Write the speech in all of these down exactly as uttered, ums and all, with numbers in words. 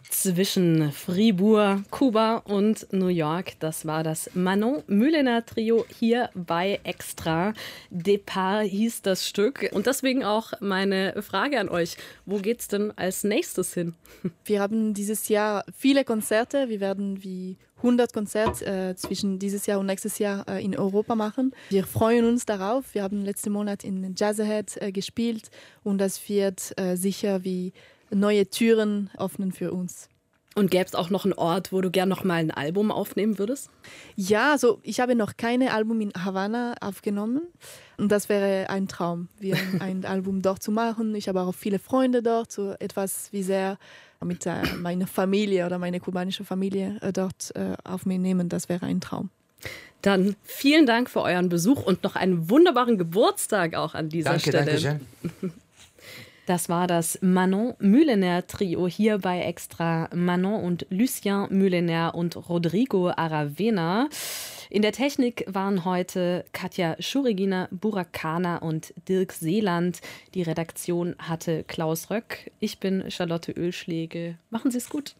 Zwischen Fribourg, Kuba und New York, das war das Manon Mühlener Trio hier bei Extra. Départ hieß das Stück. Und deswegen auch meine Frage an euch. Wo geht's denn als nächstes hin? Wir haben dieses Jahr viele Konzerte. Wir werden wie hundert Konzerte äh, zwischen dieses Jahr und nächstes Jahr äh, in Europa machen. Wir freuen uns darauf. Wir haben letzten Monat in Jazzerhead äh, gespielt und das wird äh, sicher wie neue Türen öffnen für uns. Und gäbe es auch noch einen Ort, wo du gern noch mal ein Album aufnehmen würdest? Ja, also ich habe noch kein Album in Havanna aufgenommen und das wäre ein Traum, wir ein Album dort zu machen. Ich habe auch viele Freunde dort, so etwas wie sehr mit äh, meiner Familie oder meiner kubanischen Familie äh, dort äh, aufnehmen, das wäre ein Traum. Dann vielen Dank für euren Besuch und noch einen wunderbaren Geburtstag auch an dieser Danke, Stelle. danke schön. Das war das Manon Mühlener Trio hier bei Extra. Manon und Lucien Mühlener und Rodrigo Aravena. In der Technik waren heute Katja Schuregina, Burakana und Dirk Seeland. Die Redaktion hatte Klaus Röck. Ich bin Charlotte Oehlschläge. Machen Sie es gut.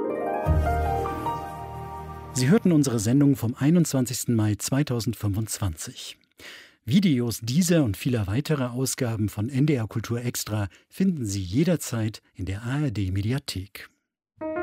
Sie hörten unsere Sendung vom einundzwanzigsten Mai zweitausendfünfundzwanzig. Videos dieser und vieler weiterer Ausgaben von N D R Kultur Extra finden Sie jederzeit in der A R D Mediathek.